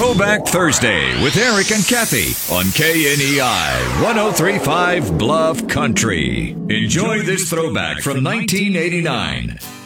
Throwback Thursday with Eric and Kathy on KNEI 1035 Bluff Country. Enjoy this throwback from 1989.